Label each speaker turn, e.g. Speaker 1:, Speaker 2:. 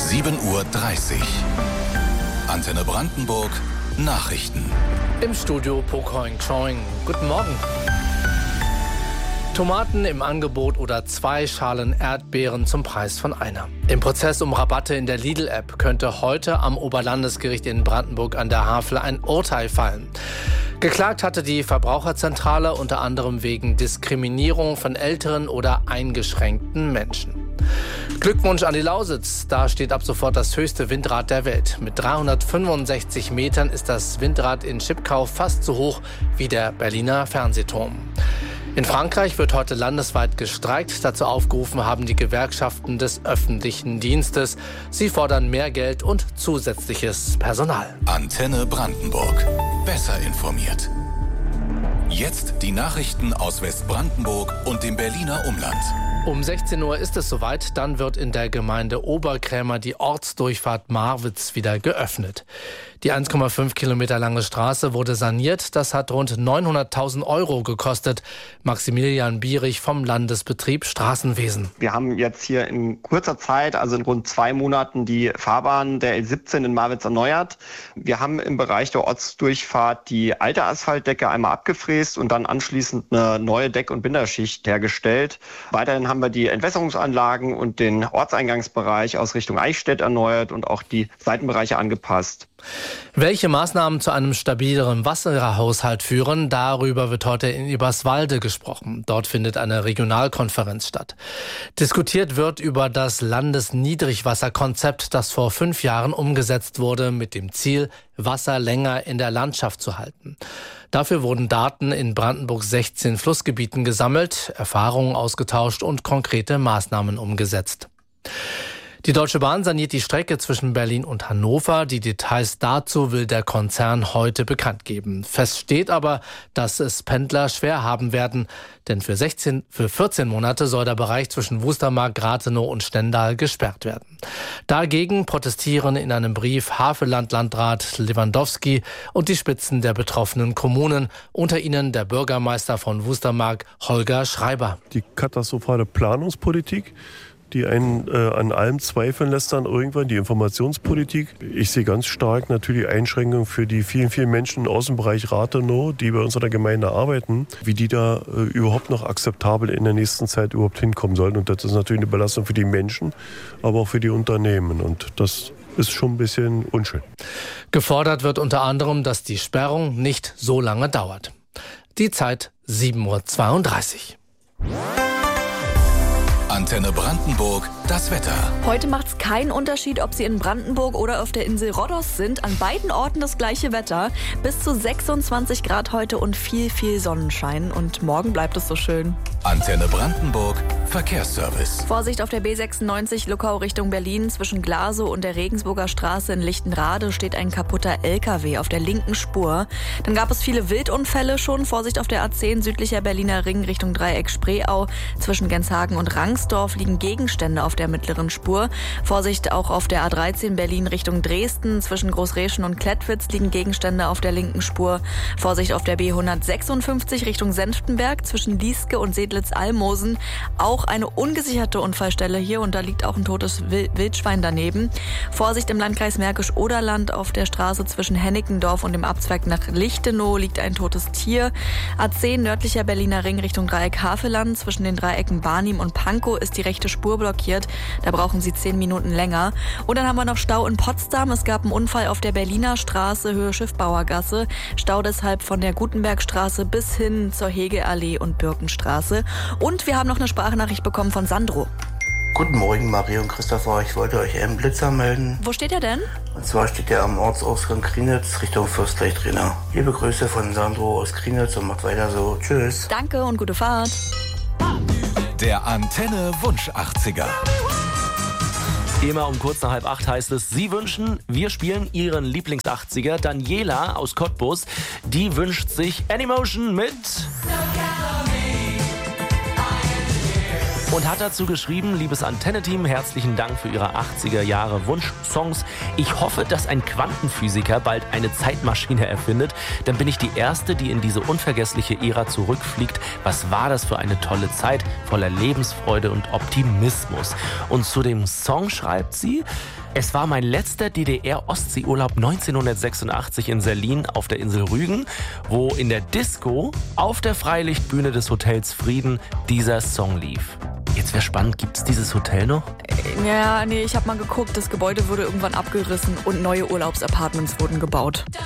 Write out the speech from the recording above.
Speaker 1: 7:30 Uhr. Antenne Brandenburg Nachrichten.
Speaker 2: Im Studio Pokoing Choing. Guten Morgen. Tomaten im Angebot oder 2 Schalen Erdbeeren zum Preis von einer. Im Prozess um Rabatte in der Lidl-App könnte heute am Oberlandesgericht in Brandenburg an der Havel ein Urteil fallen. Geklagt hatte die Verbraucherzentrale unter anderem wegen Diskriminierung von älteren oder eingeschränkten Menschen. Glückwunsch an die Lausitz. Da steht ab sofort das höchste Windrad der Welt. Mit 365 Metern ist das Windrad in Schipkau fast so hoch wie der Berliner Fernsehturm. In Frankreich wird heute landesweit gestreikt. Dazu aufgerufen haben die Gewerkschaften des öffentlichen Dienstes. Sie fordern mehr Geld und zusätzliches Personal.
Speaker 1: Antenne Brandenburg. Besser informiert. Jetzt die Nachrichten aus Westbrandenburg und dem Berliner Umland.
Speaker 2: Um 16 Uhr ist es soweit, dann wird in der Gemeinde Oberkrämer die Ortsdurchfahrt Marwitz wieder geöffnet. Die 1,5 Kilometer lange Straße wurde saniert, das hat rund 900.000 € gekostet. Maximilian Bierich vom Landesbetrieb Straßenwesen.
Speaker 3: Wir haben jetzt hier in kurzer Zeit, also in rund 2 Monaten, die Fahrbahn der L17 in Marwitz erneuert. Wir haben im Bereich der Ortsdurchfahrt die alte Asphaltdecke einmal abgefräst und dann anschließend eine neue Deck- und Binderschicht hergestellt. Weiterhin haben wir die Entwässerungsanlagen und den Ortseingangsbereich aus Richtung Eichstätt erneuert und auch die Seitenbereiche angepasst.
Speaker 2: Welche Maßnahmen zu einem stabileren Wasserhaushalt führen, darüber wird heute in Eberswalde gesprochen. Dort findet eine Regionalkonferenz statt. Diskutiert wird über das Landesniedrigwasserkonzept, das vor 5 Jahren umgesetzt wurde, mit dem Ziel, Wasser länger in der Landschaft zu halten. Dafür wurden Daten in Brandenburgs 16 Flussgebieten gesammelt, Erfahrungen ausgetauscht und konkrete Maßnahmen umgesetzt. Die Deutsche Bahn saniert die Strecke zwischen Berlin und Hannover. Die Details dazu will der Konzern heute bekannt geben. Fest steht aber, dass es Pendler schwer haben werden, denn für 14 Monate soll der Bereich zwischen Wustermark, Rathenow und Stendal gesperrt werden. Dagegen protestieren in einem Brief Havelland-Landrat Lewandowski und die Spitzen der betroffenen Kommunen, unter ihnen der Bürgermeister von Wustermark, Holger Schreiber.
Speaker 4: Die katastrophale Planungspolitik, die einen an allem zweifeln lässt dann irgendwann, die Informationspolitik. Ich sehe ganz stark natürlich Einschränkungen für die vielen, vielen Menschen im Außenbereich Rathenow, die bei uns in der Gemeinde arbeiten, wie die da überhaupt noch akzeptabel in der nächsten Zeit überhaupt hinkommen sollen. Und das ist natürlich eine Belastung für die Menschen, aber auch für die Unternehmen. Und das ist schon ein bisschen unschön.
Speaker 2: Gefordert wird unter anderem, dass die Sperrung nicht so lange dauert. Die Zeit 7:32 Uhr.
Speaker 1: Antenne Brandenburg, das Wetter.
Speaker 5: Heute macht es keinen Unterschied, ob Sie in Brandenburg oder auf der Insel Rhodos sind. An beiden Orten das gleiche Wetter. Bis zu 26 Grad heute und viel, viel Sonnenschein. Und morgen bleibt es so schön.
Speaker 1: Antenne Brandenburg, Verkehrsservice.
Speaker 5: Vorsicht auf der B96 Luckau Richtung Berlin. Zwischen Glasow und der Regensburger Straße in Lichtenrade steht ein kaputter LKW auf der linken Spur. Dann gab es viele Wildunfälle schon. Vorsicht auf der A10 südlicher Berliner Ring Richtung Dreieck Spreeau. Zwischen Genshagen und Rangsdorf liegen Gegenstände auf der mittleren Spur. Vorsicht auch auf der A13 Berlin Richtung Dresden. Zwischen Großreschen und Klettwitz liegen Gegenstände auf der linken Spur. Vorsicht auf der B156 Richtung Senftenberg. Zwischen Lieske und Sedlitz-Almosen auch eine ungesicherte Unfallstelle hier und da liegt auch ein totes Wildschwein daneben. Vorsicht im Landkreis Märkisch-Oderland auf der Straße zwischen Hennickendorf und dem Abzweig nach Lichtenau liegt ein totes Tier. A10 nördlicher Berliner Ring Richtung Dreieck Havelland. Zwischen den Dreiecken Barnim und Pankow ist die rechte Spur blockiert. Da brauchen Sie 10 Minuten länger. Und dann haben wir noch Stau in Potsdam. Es gab einen Unfall auf der Berliner Straße, Höhe Schiffbauergasse. Stau deshalb von der Gutenbergstraße bis hin zur Hegeallee und Birkenstraße. Und wir haben noch eine Sprachnachricht bekommen von Sandro.
Speaker 6: Guten Morgen, Marie und Christopher. Ich wollte euch einen Blitzer melden.
Speaker 5: Wo steht er denn?
Speaker 6: Und zwar steht er am Ortsausgang Krienitz Richtung Fürstleitrainer. Liebe Grüße von Sandro aus Krienitz und macht weiter so. Tschüss.
Speaker 5: Danke und gute Fahrt.
Speaker 1: Der Antenne Wunsch 80er.
Speaker 7: Immer um kurz nach 7:30 heißt es, Sie wünschen, wir spielen Ihren Lieblings-80er. Daniela aus Cottbus, die wünscht sich Anymotion mit... Und hat dazu geschrieben, liebes Antenne-Team, herzlichen Dank für Ihre 80er-Jahre-Wunsch-Songs. Ich hoffe, dass ein Quantenphysiker bald eine Zeitmaschine erfindet. Dann bin ich die Erste, die in diese unvergessliche Ära zurückfliegt. Was war das für eine tolle Zeit, voller Lebensfreude und Optimismus. Und zu dem Song schreibt sie... Es war mein letzter DDR-Ostseeurlaub 1986 in Serlin auf der Insel Rügen, wo in der Disco auf der Freilichtbühne des Hotels Frieden dieser Song lief. Jetzt wäre spannend, gibt es dieses Hotel noch?
Speaker 5: Ja, nee, ich habe mal geguckt, das Gebäude wurde irgendwann abgerissen und neue Urlaubsapartments wurden gebaut.